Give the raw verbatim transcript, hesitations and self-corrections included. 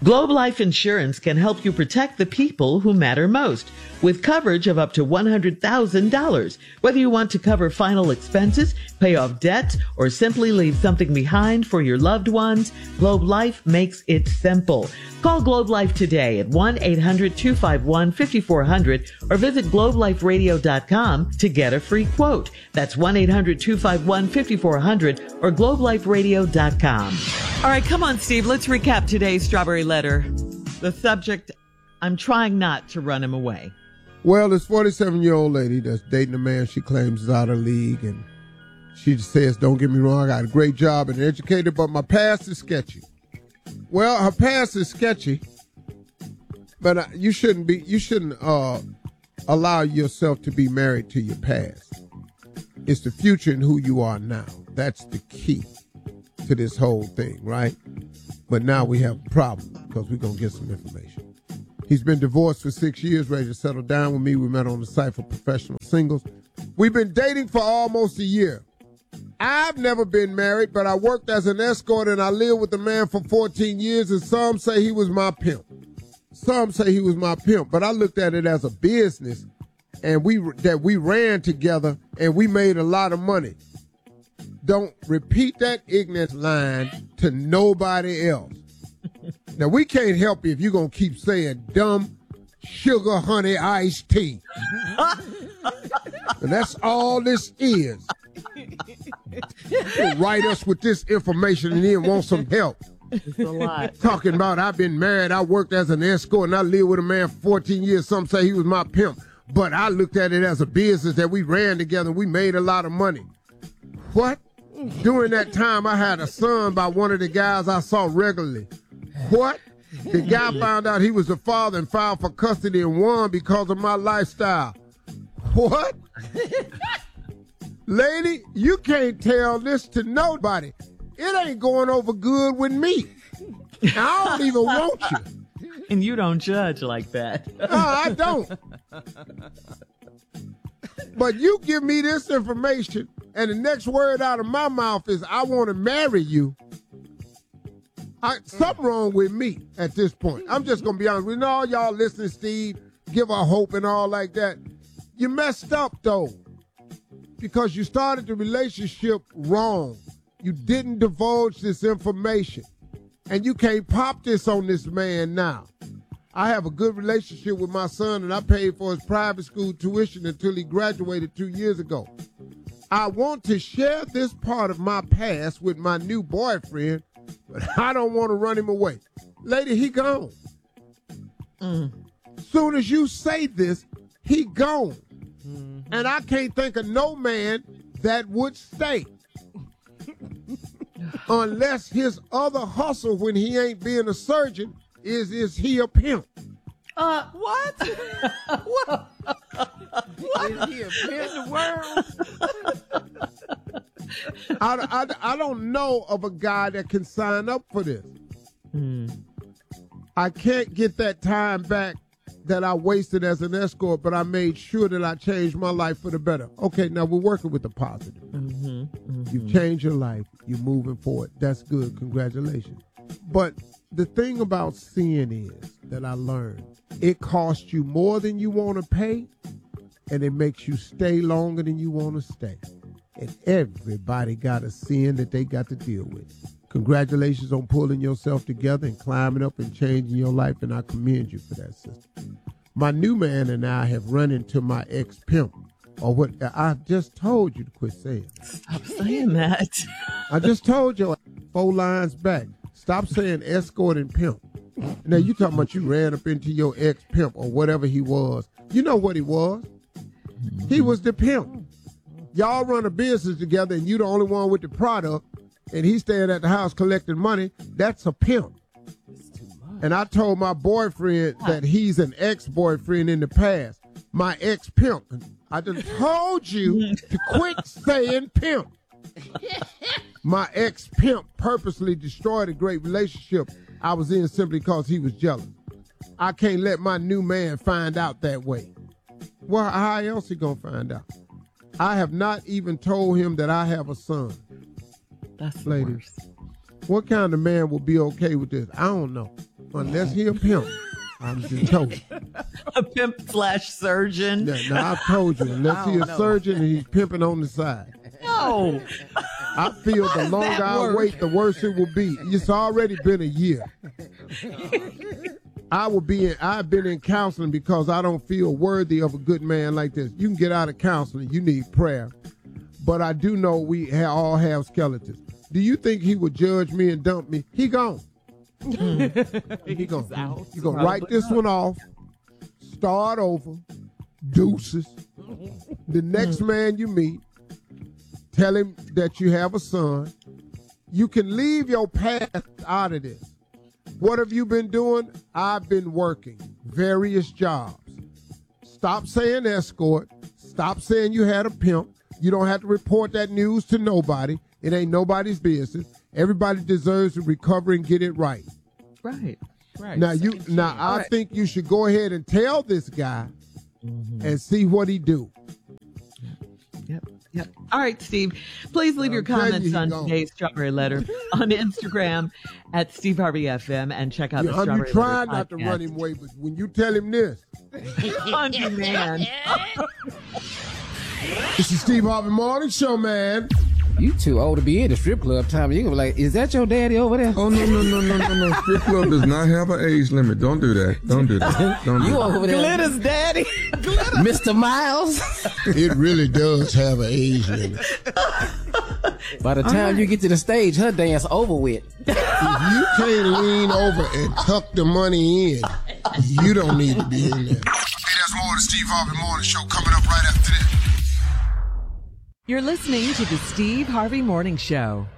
Globe Life Insurance can help you protect the people who matter most with coverage of up to one hundred thousand dollars. Whether you want to cover final expenses, pay off debt, or simply leave something behind for your loved ones, Globe Life makes it simple. Call Globe Life today at one eight hundred two five one five four zero zero or visit globe life radio dot com to get a free quote. That's one eight hundred two five one five four zero zero or globe life radio dot com. All right, come on, Steve. Let's recap today's Strawberry Letter. The subject, I'm trying not to run him away. Well, this forty-seven-year-old lady that's dating a man she claims is out of league, and she says, don't get me wrong, I got a great job and educated, but my past is sketchy. Well, her past is sketchy, but uh, you shouldn't be, you shouldn't uh, allow yourself to be married to your past. It's the future and who you are now. That's the key to this whole thing, right? But now we have a problem because we're going to get some information. He's been divorced for six years, ready to settle down with me. We met on the site for professional singles. We've been dating for almost a year. I've never been married, but I worked as an escort and I lived with a man for fourteen years, and some say he was my pimp. Some say he was my pimp, but I looked at it as a business and we that we ran together and we made a lot of money. Don't repeat that ignorant line to nobody else. Now, we can't help you if you're going to keep saying dumb sugar honey iced tea. And that's all this is. You'll write us with this information and then want some help. It's a lot. Talking about I've been married, I worked as an escort, and I lived with a man for fourteen years. Some say he was my pimp. But I looked at it as a business that we ran together. We made a lot of money. What? During that time, I had a son by one of the guys I saw regularly. What? The guy found out he was the father and filed for custody and won because of my lifestyle. What? Lady, you can't tell this to nobody. It ain't going over good with me. I don't even want you. And you don't judge like that. No, I don't. But you give me this information, and the next word out of my mouth is, I want to marry you. I, something wrong with me at this point. I'm just going to be honest with you. All y'all listening, Steve, give her hope and all like that. You messed up, though, because you started the relationship wrong. You didn't divulge this information, and you can't pop this on this man now. I have a good relationship with my son, and I paid for his private school tuition until he graduated two years ago. I want to share this part of my past with my new boyfriend, but I don't want to run him away. Lady, he gone. Mm. Soon as you say this, he gone. Mm-hmm. And I can't think of no man that would stay. Unless his other hustle when he ain't being a surgeon is, is he a pimp? Uh, what? What? What? Is he a pimp in the world? I, I, I don't know of a guy that can sign up for this. Hmm. I can't get that time back that I wasted as an escort, but I made sure that I changed my life for the better. Okay, now we're working with the positive. Mm-hmm, mm-hmm. You've changed your life. You're moving forward. That's good. Congratulations. But the thing about sin is that I learned, it costs you more than you want to pay, and it makes you stay longer than you want to stay. And everybody got a sin that they got to deal with. Congratulations on pulling yourself together and climbing up and changing your life, and I commend you for that, sister. My new man and I have run into my ex-pimp, or what I just told you to quit saying. Stop saying that. I just told you four lines back. Stop saying escort and pimp. Now, you talking about you ran up into your ex-pimp or whatever he was. You know what he was. He was the pimp. Y'all run a business together and you the only one with the product, and he's staying at the house collecting money. That's a pimp. And I told my boyfriend that he's an ex-boyfriend in the past. My ex-pimp. I just told you to quit saying pimp. My ex-pimp purposely destroyed a great relationship I was in simply because he was jealous. I can't let my new man find out that way. Well, how else he gonna find out? I have not even told him that I have a son. That's ladies. What kind of man will be okay with this? I don't know. unless he a pimp. I'm just told you. A pimp slash surgeon. Yeah, now I've told you, unless he a know. surgeon and he's pimping on the side. No. I feel the longer I work? wait, the worse it will be. It's already been a year. I will be in, I've been in counseling because I don't feel worthy of a good man like this. You can get out of counseling. You need prayer. But I do know we ha- all have skeletons. Do you think he would judge me and dump me? He gone. he gone. You gonna write this one off, start over, deuces. The next man you meet, tell him that you have a son. You can leave your past out of this. What have you been doing? I've been working various jobs. Stop saying escort. Stop saying you had a pimp. You don't have to report that news to nobody. It ain't nobody's business. Everybody deserves to recover and get it right. Right. Right. Now you now I right. think you should go ahead and tell this guy mm-hmm. and see what he do. Yep. Yep. All right, Steve. Please leave your comments you on gone. today's Strawberry Letter on Instagram at Steve Harvey F M and check out yeah, the Strawberry Letter. You try not to run him away, but when you tell him this, on demand. This is Steve Harvey Morning Show, man. You too old to be in the strip club, Tommy. You gonna be like, is that your daddy over there? Oh no no no no no no! Strip club does not have an age limit. Don't do that. Don't do that. Don't you do over there, Glitter's daddy, Glitter. Mister Miles. It really does have an age limit. By the time right. you get to the stage, her dance over with. If you can't lean over and tuck the money in, you don't need to be in there. Hey, there's more of the Steve Harvey Morning Show coming up right after this. You're listening to the Steve Harvey Morning Show.